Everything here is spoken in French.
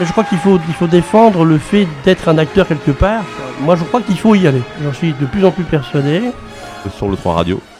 Je crois qu'il faut défendre le fait d'être un acteur quelque part. Moi, je crois qu'il faut y aller. J'en suis de plus en plus persuadé. Sur le 3 Radio.